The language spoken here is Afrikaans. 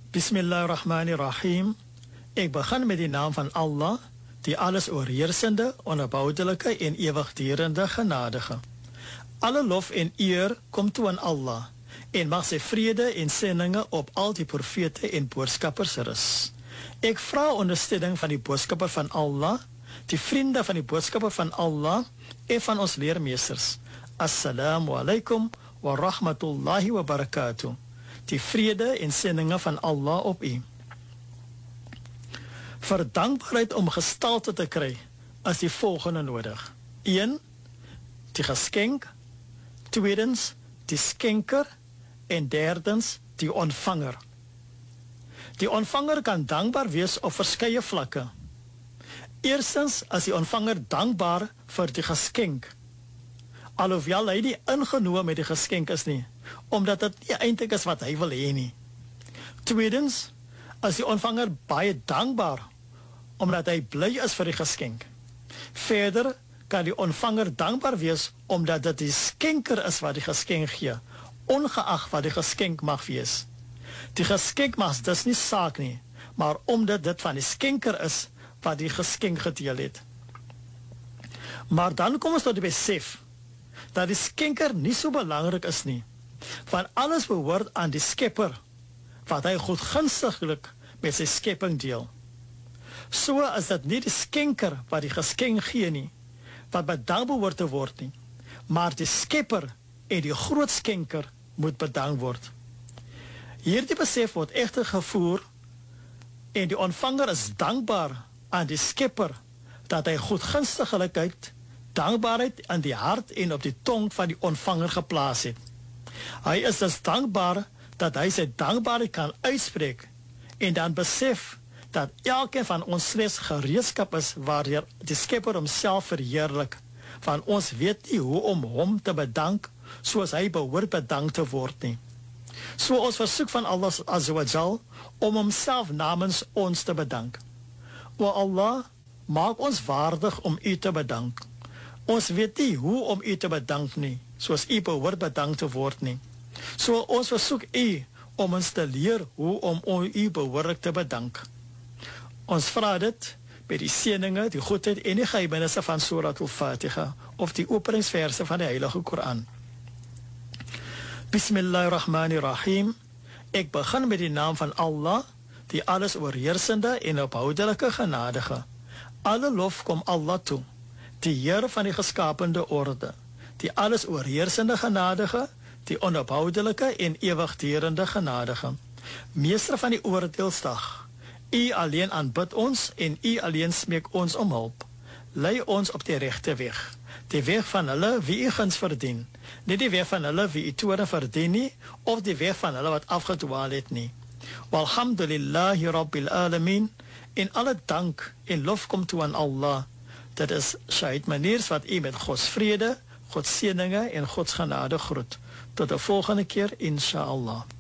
Bismillahirrahmanirrahim. Ik begin met de naam van Allah, die alles oorheersende, onophoudelijke en eeuwigdurende genadige. Alle lof en eer komt toe aan Allah, en mag sy vrede en sendinge op al die profete en boodskappers rus. Ik vraag ondersteuning van die boodskapper van Allah, die vrienden van die boodskapper van Allah en van ons leermeesters. Assalamu alaikum wa rahmatullahi wa barakatuh. Die vrede en sendinge van Allah op u. Vir dankbaarheid om gestalte te kry, is die volgende nodig. 1. Die geskenk. 2. Die skenker. En 3. Die ontvanger. Die ontvanger kan dankbaar wees op verskeie vlakke. Eerstens is die ontvanger dankbaar vir die geskenk. Alhoewel hy nie ingenooi met die geskenk is nie, omdat dit nie eintlik is wat hy wil hê nie. Tweedens is die ontvanger baie dankbaar, omdat hy bly is vir die geskenk. Verder kan die ontvanger dankbaar wees, omdat dit die skenker is wat die geskenk gee, ongeag wat die geskenk mag wees. Die geskenk mag dus nie saak nie, maar omdat dit van die skenker is, wat die geskenk gedeel het. Maar dan kom ons tot die besef, dat die skenker nie so belangrik is nie, want alles behoort aan die skepper, wat hy goedgunstiglik met sy skepping deel. So is dit nie die skenker wat die geskenk gee nie, wat bedank behoort te word nie, maar die skepper en die groot skenker moet bedank word. Hierdie besef word egter gevoer, en die ontvanger is dankbaar aan die skepper, dat hy goedgunstiglikheid, dankbaarheid aan die hart en op die tong van die ontvanger geplaas het. Hy is dus dankbaar dat hy sy dankbaarheid kan uitspreek en dan besef dat elkeen van ons slechts gereedskap is waardeur die skepper homself verheerlik, want ons weet nie hoe om hom te bedank soos hy behoort bedank te word nie. So ons versoek van Allah Azza wa Jal om homself namens ons te bedank. O Allah, maak ons waardig om u te bedank. Ons weet nie hoe om u te bedank nie, soos u behoort bedank te word nie. So ons versoek u om ons te leer hoe om u behoorlik te bedank. Ons vra dit by die seëninge, die goedheid en die geheimenisse van Surat al-Fatiha, of die openingsverse van die Heilige Koran. Bismillahirrahmanirrahim. Ek begin met die naam van Allah, die alles oorheersende en ophoudelike genadige. Alle lof kom Allah toe, die Heer van die geskapende orde, die alles oorheersende genadige, die onophoudelike en ewigdurende genadige, meester van die oordeelsdag. U alleen aanbid ons en u alleen smeek ons om hulp. Lei ons op die regte weg, die weg van hulle wie u guns verdien, nie die weg van hulle wie u toorn verdien nie, of die weg van hulle wat afgedwaal het nie. Walhamdulillahi Rabbil Alamin, en alle dank en lof kom toe aan Allah. Dit is Shahid Maniers wat u met Gods vrede, Gods seëninge en Gods genade groet. Tot de volgende keer, inshallah.